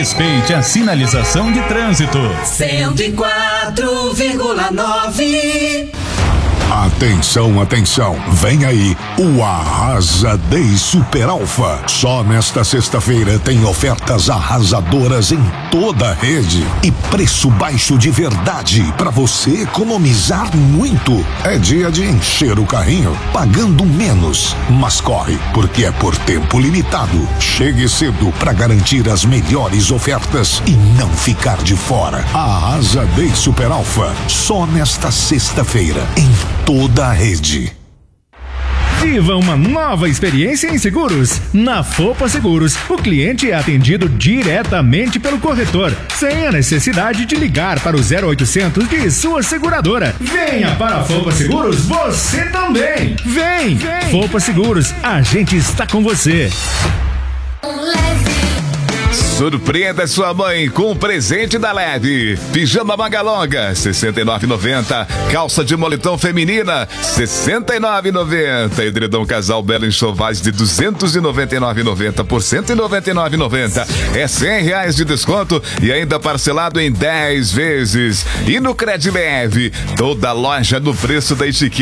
Respeite a sinalização de trânsito. 104,9. Atenção, atenção, vem aí o Arrasa Day Super Alfa. Só nesta sexta-feira tem ofertas arrasadoras em toda a rede e preço baixo de verdade para você economizar muito. É dia de encher o carrinho pagando menos, mas corre porque é por tempo limitado. Chegue cedo para garantir as melhores ofertas e não ficar de fora. Arrasa Day Super Alfa, só nesta sexta-feira em toda a rede. Viva uma nova experiência em seguros. Na Fopa Seguros, o cliente é atendido diretamente pelo corretor, sem a necessidade de ligar para o 0800 de sua seguradora. Venha para a Fopa Seguros, você também. Vem! Fopa Seguros, a gente está com você. Surpreenda sua mãe com um presente da Leve. Pijama manga longa, R$ 69,90. Calça de moletom feminina, R$ 69,90. Edredom casal belo enxovais de R$ 299,90 por R$ 199,90. É R$100 de desconto e ainda parcelado em 10 vezes. E no Cred Leve, toda loja no preço da etiqueta.